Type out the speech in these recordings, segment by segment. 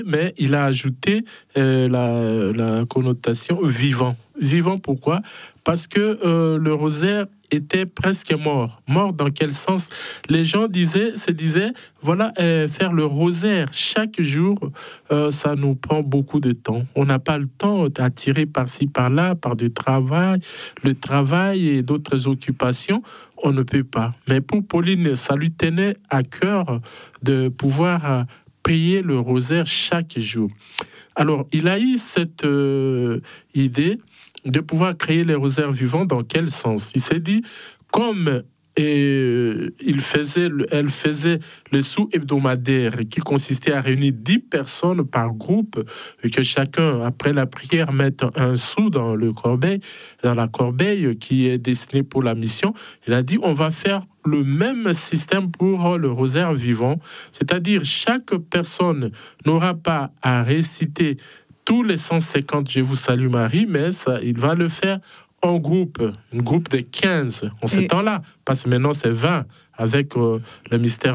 mais il a ajouté la connotation vivant. Vivant, pourquoi ? Parce que le rosaire était presque mort. Mort dans quel sens ? Les gens se disaient, voilà, faire le rosaire chaque jour, ça nous prend beaucoup de temps. On n'a pas le temps d'attirer par-ci, par-là, par du travail, le travail et d'autres occupations. On ne peut pas. Mais pour Pauline, ça lui tenait à cœur de pouvoir prier le rosaire chaque jour. Alors, il a eu cette idée de pouvoir créer les rosaires vivants. Dans quel sens ? Il s'est dit, comme elle faisait le sou hebdomadaire qui consistait à réunir 10 personnes par groupe et que chacun, après la prière, mette un sou dans la corbeille qui est destinée pour la mission. Il a dit, on va faire le même système pour le rosaire vivant, c'est-à-dire chaque personne n'aura pas à réciter tous les 150 Je vous salue Marie, mais il va le faire en groupe, un groupe de 15 en ce temps-là, parce que maintenant c'est 20 avec le mystère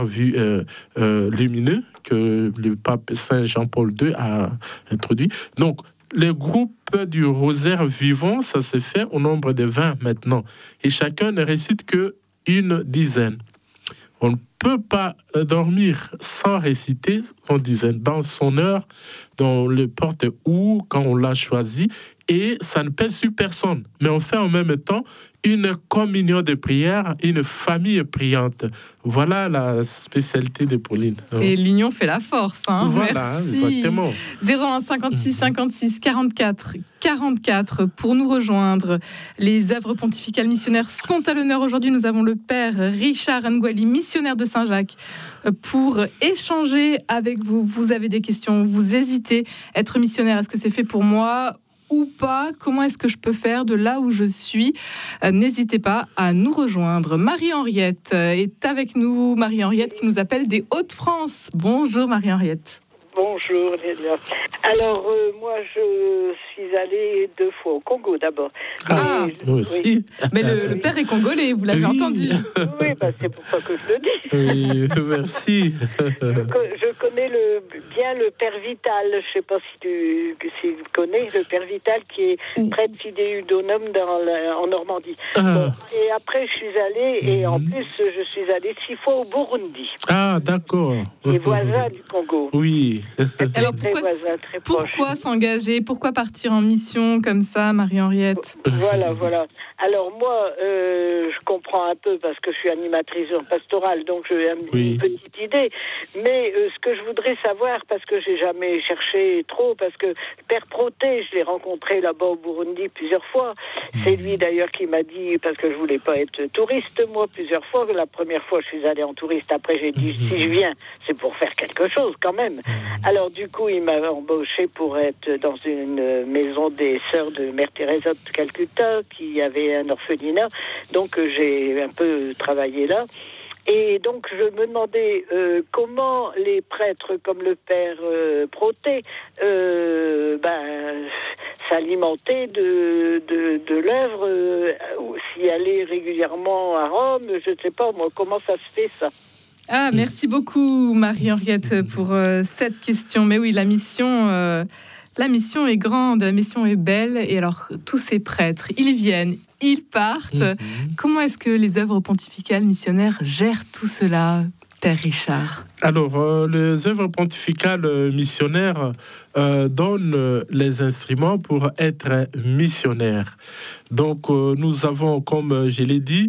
lumineux que le pape Saint Jean-Paul II a introduit. Donc, les groupes du rosaire vivant, ça se fait au nombre de 20 maintenant. Et chacun ne récite qu'une dizaine. On ne peut pas dormir sans réciter en dizaine, dans son heure, dans le porte où, quand on l'a choisi, et ça ne pèse sur personne. Mais on fait en même temps une communion de prière, une famille priante. Voilà la spécialité de Pauline. Et l'union fait la force. Hein. Voilà, merci. exactement. 01 56 56 44 44 pour nous rejoindre. Les œuvres pontificales missionnaires sont à l'honneur. Aujourd'hui, nous avons le père Richard Ngouali, missionnaire de Saint-Jacques, pour échanger avec vous. Vous avez des questions, vous hésitez. Être missionnaire, est-ce que c'est fait pour moi ou pas? Comment est-ce que je peux faire de là où je suis? N'hésitez pas à nous rejoindre. Marie-Henriette est avec nous. Marie-Henriette qui nous appelle des Hauts-de-France. Bonjour Marie-Henriette. Bonjour Lélia. Alors moi je suis allée 2 fois au Congo d'abord. Moi aussi. Oui. Mais le père est congolais, vous l'avez entendu. Oui, c'est pour ça que je le dis. Oui, merci. Je connais bien le père Vital. Je ne sais pas si tu connais le père Vital qui est prêtre Fidéudonum en Normandie. Bon, et après je suis allée et en plus je suis allée 6 fois au Burundi. Ah d'accord. Les voisins du Congo. Oui. Alors pourquoi s'engager? Pourquoi partir en mission comme ça, Marie-Henriette? Voilà. Alors moi, je comprends un peu parce que je suis animatrice pastorale, donc j'ai une petite idée. Mais ce que je voudrais savoir, parce que j'ai jamais cherché trop, parce que le père Proté, je l'ai rencontré là-bas au Burundi plusieurs fois. C'est lui d'ailleurs qui m'a dit, parce que je voulais pas être touriste moi plusieurs fois. La première fois, je suis allée en touriste. Après, j'ai dit si je viens, c'est pour faire quelque chose quand même. Alors du coup, il m'a embauché pour être dans une maison des sœurs de Mère Teresa de Calcutta, qui avait un orphelinat. Donc j'ai un peu travaillé là. Et donc je me demandais comment les prêtres comme le père Proté s'alimentaient de l'œuvre, s'y allaient régulièrement à Rome, je ne sais pas moi, comment ça se fait ça? Ah, merci beaucoup Marie-Henriette pour cette question. Mais oui, la mission est grande, la mission est belle. Et alors, tous ces prêtres, ils viennent, ils partent. Comment est-ce que les œuvres pontificales missionnaires gèrent tout cela, Père Richard? Alors, les œuvres pontificales missionnaires donnent les instruments pour être missionnaires. Donc, nous avons, comme je l'ai dit,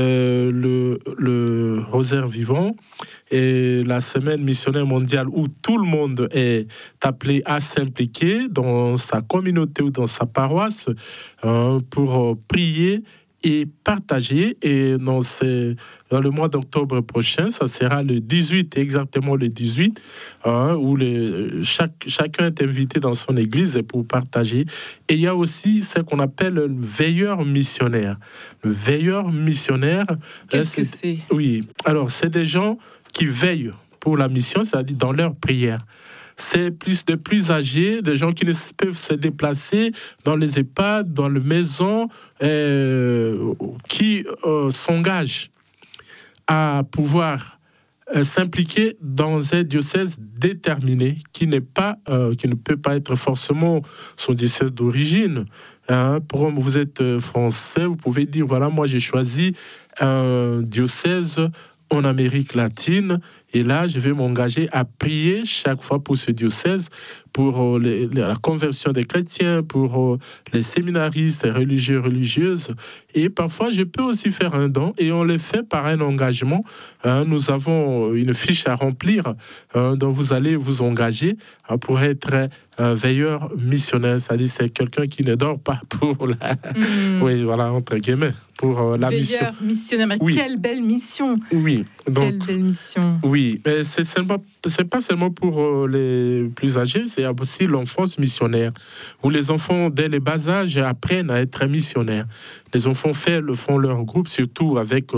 le rosaire vivant et la semaine missionnaire mondiale où tout le monde est appelé à s'impliquer dans sa communauté ou dans sa paroisse pour prier et partager. Et dans le mois d'octobre prochain, ça sera le 18, exactement le 18, où chacun est invité dans son église pour partager. Et il y a aussi ce qu'on appelle le veilleur missionnaire. Le veilleur missionnaire... Qu'est-ce que c'est? Oui, alors c'est des gens qui veillent pour la mission, c'est-à-dire dans leur prière. C'est de plus âgés, des gens qui ne peuvent se déplacer dans les EHPAD, dans les maisons, qui s'engagent à pouvoir s'impliquer dans un diocèse déterminé qui ne peut pas être forcément son diocèse d'origine. Pour vous êtes français, vous pouvez dire voilà, moi j'ai choisi un diocèse en Amérique latine, et là je vais m'engager à prier chaque fois pour ce diocèse, pour la conversion des chrétiens, pour les séminaristes, les religieux, religieuses. Et parfois, je peux aussi faire un don, et on le fait par un engagement. Nous avons une fiche à remplir, dont vous allez vous engager pour être veilleur missionnaire. C'est-à-dire, c'est quelqu'un qui ne dort pas pour la... Oui, voilà, entre guillemets, pour la mission. Veilleur missionnaire, mais oui. Quelle belle mission. Oui. Donc, quelle belle mission. Oui, mais c'est pas seulement pour les plus âgés, c'est aussi l'enfance missionnaire, où les enfants, dès les bas âges, apprennent à être missionnaires. Les enfants font leur groupe, surtout avec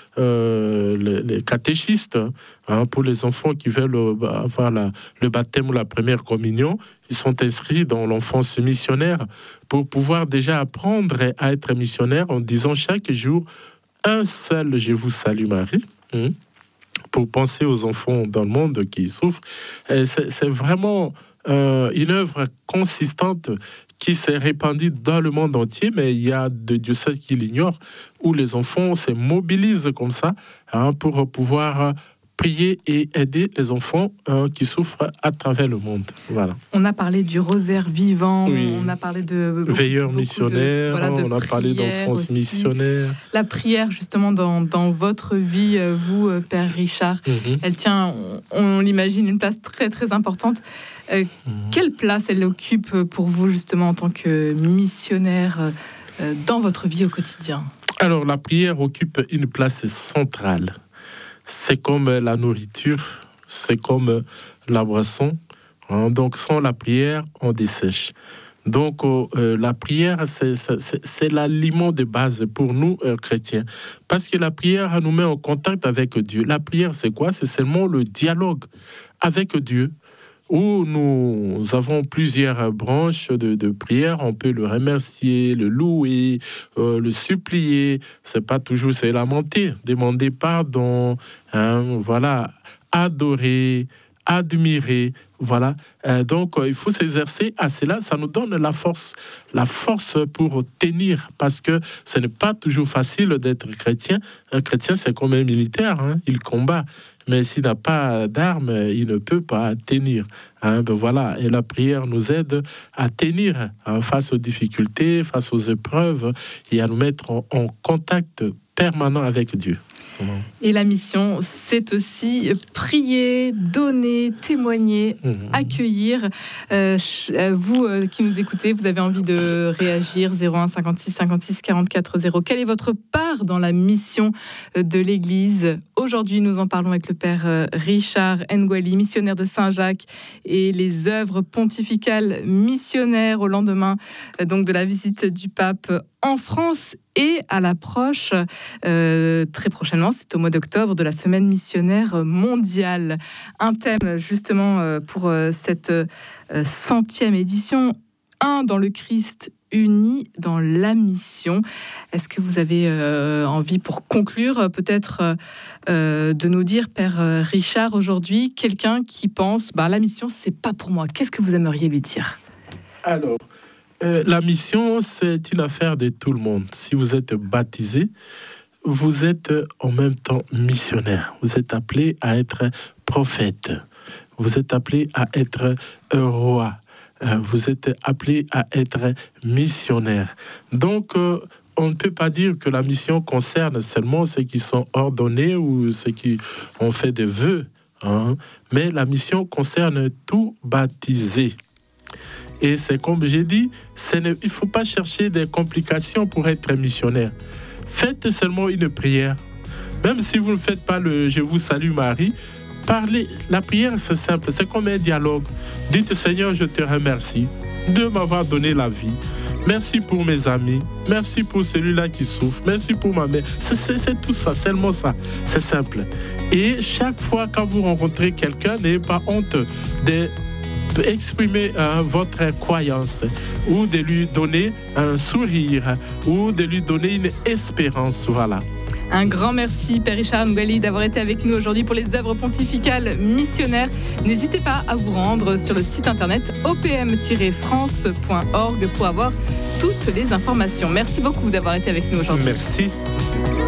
les catéchistes. Pour les enfants qui veulent avoir le baptême ou la première communion, ils sont inscrits dans l'enfance missionnaire pour pouvoir déjà apprendre à être missionnaire en disant chaque jour un seul « Je vous salue Marie ». Pour penser aux enfants dans le monde qui souffrent. C'est vraiment une œuvre consistante qui s'est répandue dans le monde entier, mais il y a des diocèses qui l'ignorent, où les enfants se mobilisent comme ça pour pouvoir prier et aider les enfants qui souffrent à travers le monde. Voilà. On a parlé du rosaire vivant, oui. On a parlé de... veilleurs missionnaires, on a parlé d'enfance missionnaire. La prière, justement, dans votre vie, vous, Père Richard, elle tient, on l'imagine, une place très, très importante. Quelle place elle occupe pour vous, justement, en tant que missionnaire dans votre vie au quotidien ? Alors, la prière occupe une place centrale. C'est comme la nourriture, c'est comme la boisson. Donc, sans la prière, on dessèche. Donc, la prière, c'est l'aliment de base pour nous, chrétiens. Parce que la prière nous met en contact avec Dieu. La prière, c'est quoi ? C'est seulement le dialogue avec Dieu, où nous avons plusieurs branches de prière. On peut le remercier, le louer, le supplier. C'est pas toujours, c'est lamenter, demander pardon, voilà, adorer, admirer, voilà. Donc, il faut s'exercer à cela. Ça nous donne la force pour tenir, parce que ce n'est pas toujours facile d'être chrétien. Un chrétien, c'est comme un militaire, il combat. Mais s'il n'a pas d'armes, il ne peut pas tenir. Voilà. Et la prière nous aide à tenir face aux difficultés, face aux épreuves, et à nous mettre en contact permanent avec Dieu. Et la mission, c'est aussi prier, donner, témoigner, accueillir. Vous qui nous écoutez, vous avez envie de réagir, 01 56 56 44 0. Quelle est votre part dans la mission de l'Église ? Aujourd'hui, nous en parlons avec le Père Richard Ngwali, missionnaire de Saint-Jacques, et les œuvres pontificales missionnaires au lendemain donc de la visite du pape en France et à l'approche, très prochainement, c'est au mois d'octobre, de la semaine missionnaire mondiale. Un thème justement pour cette 100e édition, dans le Christ, unis dans la mission. Est-ce que vous avez envie, pour conclure, peut-être de nous dire, Père Richard, aujourd'hui, quelqu'un qui pense, la mission, c'est pas pour moi. Qu'est-ce que vous aimeriez lui dire ? Alors, la mission, c'est une affaire de tout le monde. Si vous êtes baptisé, vous êtes en même temps missionnaire. Vous êtes appelé à être prophète. Vous êtes appelé à être roi. Vous êtes appelé à être missionnaire. Donc, on ne peut pas dire que la mission concerne seulement ceux qui sont ordonnés ou ceux qui ont fait des vœux. Mais la mission tout baptisé. Et c'est comme j'ai dit, il ne faut pas chercher des complications pour être missionnaire. Faites seulement une prière. Même si vous ne faites pas le « Je vous salue Marie », parlez. La prière, c'est simple, c'est comme un dialogue. Dites « Seigneur, je te remercie de m'avoir donné la vie. Merci pour mes amis. Merci pour celui-là qui souffre. Merci pour ma mère. » C'est tout ça, seulement ça. C'est simple. Et chaque fois quand vous rencontrez quelqu'un, n'ayez pas honte d'exprimer votre croyance ou de lui donner un sourire ou de lui donner une espérance. Voilà. Un grand merci, Père Richard Ngwali, d'avoir été avec nous aujourd'hui pour les œuvres pontificales missionnaires. N'hésitez pas à vous rendre sur le site internet opm-france.org pour avoir toutes les informations. Merci beaucoup d'avoir été avec nous aujourd'hui. Merci.